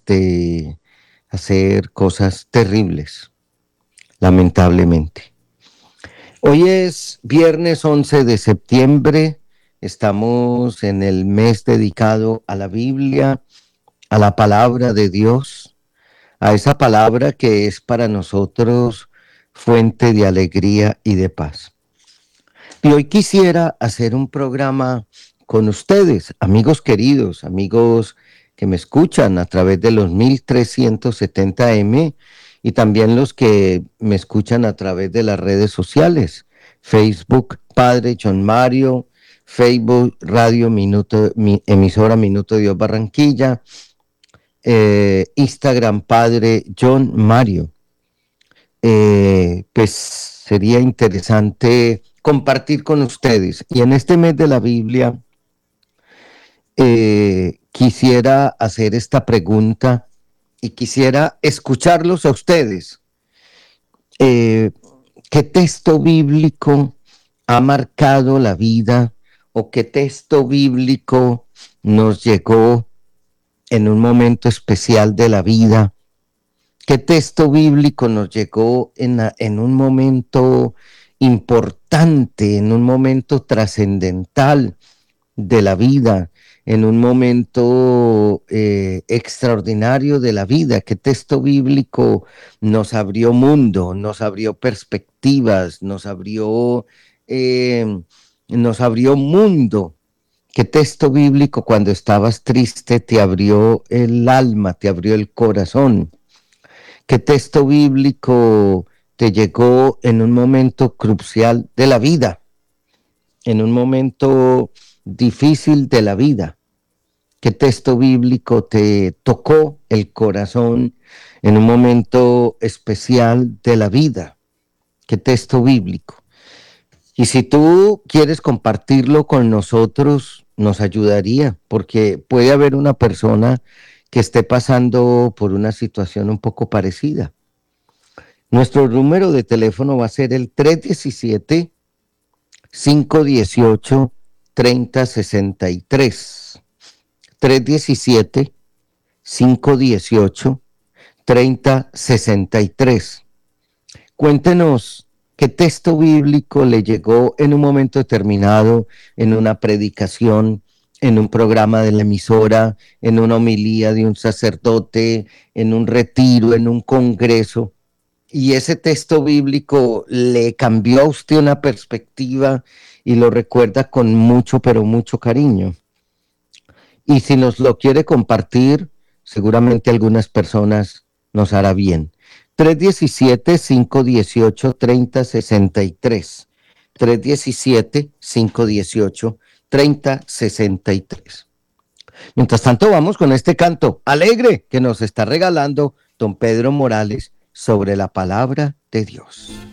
de hacer cosas terribles, lamentablemente. Hoy es viernes 11 de septiembre, estamos en el mes dedicado a la Biblia, a la palabra de Dios, a esa palabra que es para nosotros fuente de alegría y de paz. Y hoy quisiera hacer un programa con ustedes, amigos queridos, amigos que me escuchan a través de los 1370M y también los que me escuchan a través de las redes sociales, Facebook Padre John Mario, Facebook Radio Minuto, emisora Minuto Dios Barranquilla, Instagram Padre John Mario. Pues sería interesante compartir con ustedes. Y en este mes de la Biblia quisiera hacer esta pregunta y quisiera escucharlos a ustedes. ¿Qué texto bíblico ha marcado la vida o qué texto bíblico nos llegó en un momento especial de la vida? ¿Qué texto bíblico nos llegó en un momento importante, en un momento trascendental de la vida, en un momento extraordinario de la vida? ¿Qué texto bíblico nos abrió mundo, nos abrió perspectivas, nos abrió mundo? ¿Qué texto bíblico cuando estabas triste te abrió el alma, te abrió el corazón? ¿Qué texto bíblico te llegó en un momento crucial de la vida, en un momento difícil de la vida? ¿Qué texto bíblico te tocó el corazón en un momento especial de la vida? ¿Qué texto bíblico? Y si tú quieres compartirlo con nosotros, nos ayudaría, porque puede haber una persona que esté pasando por una situación un poco parecida. Nuestro número de teléfono va a ser el 317-518-3063. 317-518-3063. Cuéntenos qué texto bíblico le llegó en un momento determinado, en una predicación, en un programa de la emisora, en una homilía de un sacerdote, en un retiro, en un congreso. Y ese texto bíblico le cambió a usted una perspectiva y lo recuerda con mucho, pero mucho cariño. Y si nos lo quiere compartir, seguramente algunas personas nos hará bien. 317-518-3063. 317-518-3063. Mientras tanto, vamos con este canto alegre que nos está regalando don Pedro Morales sobre la palabra de Dios.